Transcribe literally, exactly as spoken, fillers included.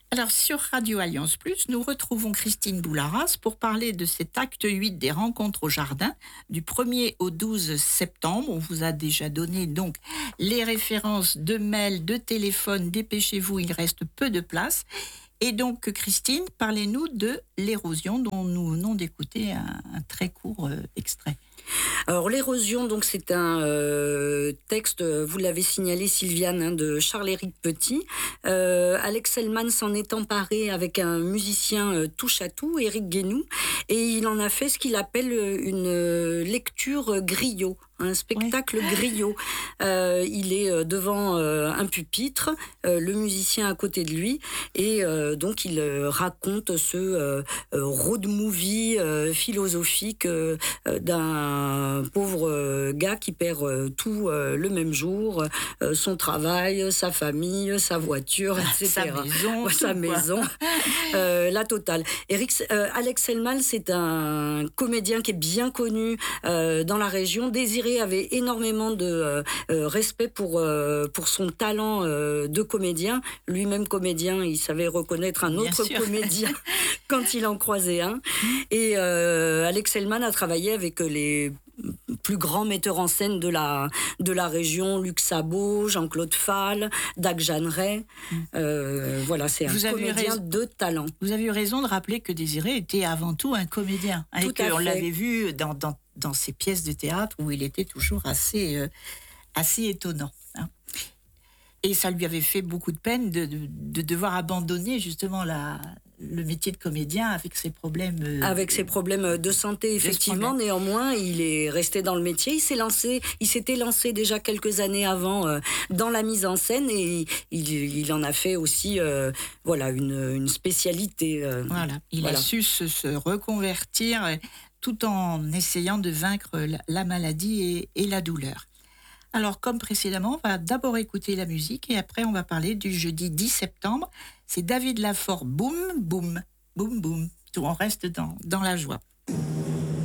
Alors, sur Radio Alliance Plus, nous retrouvons Christine Boularas pour parler de cet acte huit des rencontres au jardin du premier au douze septembre. On vous a déjà donné donc les références de mail, de téléphone. Dépêchez-vous, il reste peu de place. Et donc, Christine, parlez-nous de l'érosion dont nous venons d'écouter un, un très court euh, extrait. Alors l'érosion, donc c'est un euh, texte, vous l'avez signalé Sylviane, hein, de Charles-Éric Petit. Euh, Alex Selman s'en est emparé avec un musicien euh, touche à tout, Éric Guénoux, et il en a fait ce qu'il appelle une euh, lecture griot. Un spectacle oui. griot. Euh, il est devant euh, un pupitre, euh, le musicien à côté de lui, et euh, donc il euh, raconte ce euh, road movie euh, philosophique euh, d'un pauvre euh, gars qui perd euh, tout euh, le même jour, euh, son travail, sa famille, sa voiture, et cetera. Sa maison, ouais, sa maison, euh, la totale. Eric, euh, Alex Selman, c'est un comédien qui est bien connu euh, dans la région, désiré avait énormément de euh, euh, respect pour, euh, pour son talent euh, de comédien. Lui-même comédien, il savait reconnaître un autre comédien quand il en croisait un. Et euh, Alex Selman a travaillé avec les plus grands metteurs en scène de la, de la région, Luc Sabot, Jean-Claude Fall, Dag Jeanneret. Euh, voilà, c'est un Vous comédien raison. de talent. Vous avez eu raison de rappeler que Désiré était avant tout un comédien. Tout et on l'avait vu dans, dans, dans ses pièces de théâtre où il était toujours assez, euh, assez étonnant. Hein. Et ça lui avait fait beaucoup de peine de, de, de devoir abandonner justement la... le métier de comédien avec ses problèmes... Euh, avec ses problèmes de santé, effectivement. De Néanmoins, il est resté dans le métier. Il s'est lancé, il s'était lancé déjà quelques années avant euh, dans la mise en scène et il, il en a fait aussi euh, voilà, une, une spécialité. Euh, voilà, il voilà. a su se, se reconvertir tout en essayant de vaincre la, la maladie et, et la douleur. Alors, comme précédemment, on va d'abord écouter la musique et après, on va parler du jeudi dix septembre. C'est David Lafort, boum, boum, boum, boum. Tout, on reste dans, dans la joie.